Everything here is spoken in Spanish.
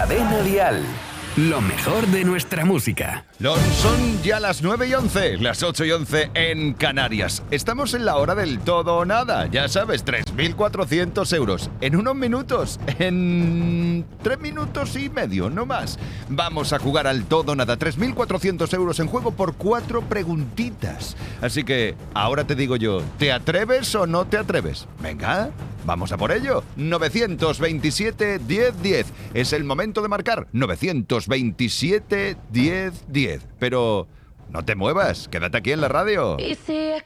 Cadena Dial. Lo mejor de nuestra música. Son ya las 9:11, las 8:11 en Canarias. Estamos en la hora del todo o nada. Ya sabes, 3.400 euros. En unos minutos, en 3 minutos y medio, no más. Vamos a jugar al todo o nada. 3.400 euros en juego por 4 preguntitas. Así que, ahora te digo yo, ¿te atreves o no te atreves? Venga, vamos a por ello. 927-1010. Es el momento de marcar. 927-1010. Pero no te muevas, quédate aquí en la radio.